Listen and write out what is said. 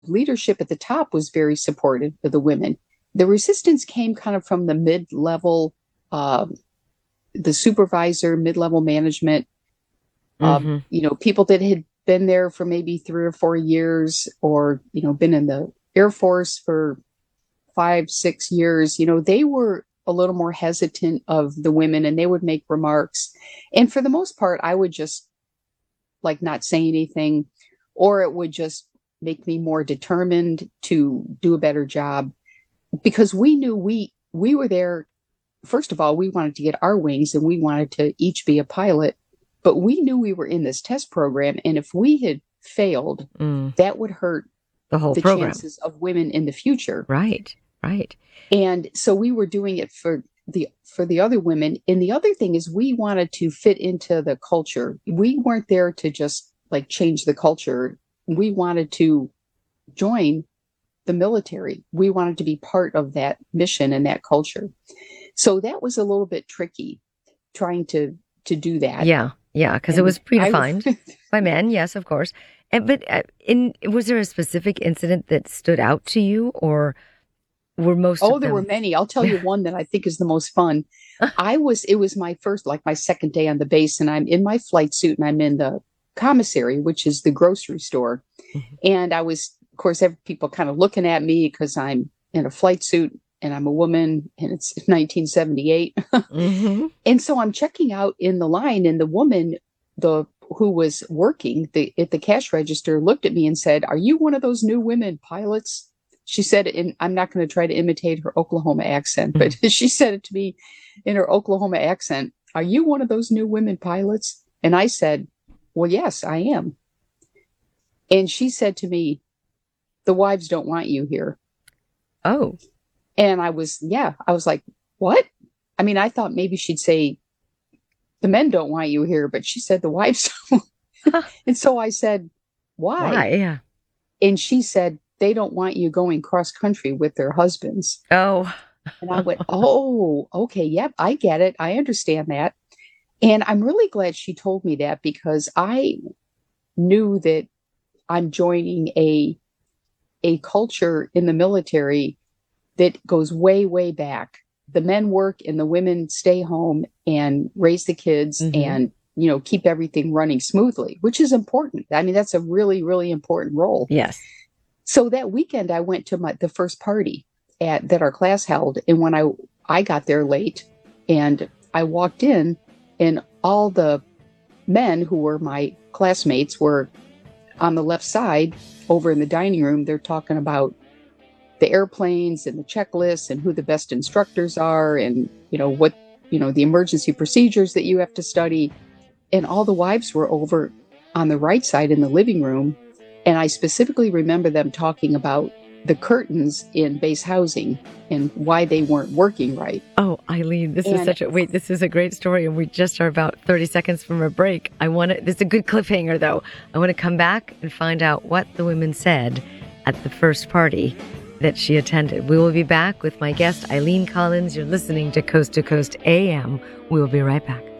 leadership at the top was very supportive of the women. The resistance came kind of from the mid-level, the supervisor, mid-level management, people that had been there for maybe 3 or 4 years, or, been in the Air Force for 5, 6 years. They were a little more hesitant of the women, and they would make remarks. And for the most part, I would just not say anything, or it would just make me more determined to do a better job, because we knew we were there. First of all, we wanted to get our wings, and we wanted to each be a pilot, but we knew we were in this test program. And if we had failed, that would hurt the whole program, chances of women in the future. Right. And so we were doing it for the other women. And the other thing is, we wanted to fit into the culture. We weren't there to just change the culture. We wanted to join the military. We wanted to be part of that mission and that culture. So that was a little bit tricky, trying to do that. Yeah, because it was predefined by men. Yes, of course. But was there a specific incident that stood out to you, or were most? Oh, there were many. I'll tell you one that I think is the most fun. It was my first, my second day on the base, and I'm in my flight suit, and I'm in the commissary, which is the grocery store. Mm-hmm. And I was, of course, people kind of looking at me because I'm in a flight suit and I'm a woman, and it's 1978. Mm-hmm. And so I'm checking out in the line, and the woman, who was working at the cash register, looked at me and said, "Are you one of those new women pilots?" She said, and I'm not going to try to imitate her Oklahoma accent, but she said it to me in her Oklahoma accent. "Are you one of those new women pilots?" And I said, "Well, yes, I am." And she said to me, "The wives don't want you here." Oh. And I was like, "What?" I mean, I thought maybe she'd say, "The men don't want you here," but she said the wives don't. And so I said, "Why?" Why? Yeah. And she said, "They don't want you going cross country with their husbands." Oh. And I went, "Oh, okay. Yep. I get it. I understand that." And I'm really glad she told me that, because I knew that I'm joining a culture in the military that goes way, way back. The men work and the women stay home and raise the kids, mm-hmm. and, keep everything running smoothly, which is important. I mean, that's a really, really important role. Yes. So that weekend I went to the first party that our class held. And when I got there late, and I walked in, and all the men who were my classmates were on the left side over in the dining room. They're talking about the airplanes and the checklists and who the best instructors are, and, what, the emergency procedures that you have to study. And all the wives were over on the right side in the living room. And I specifically remember them talking about the curtains in base housing and why they weren't working right. Oh, Eileen, this is a great story. And we just are about 30 seconds from a break. This is a good cliffhanger, though. I want to come back and find out what the women said at the first party that she attended. We will be back with my guest, Eileen Collins. You're listening to Coast AM. We will be right back.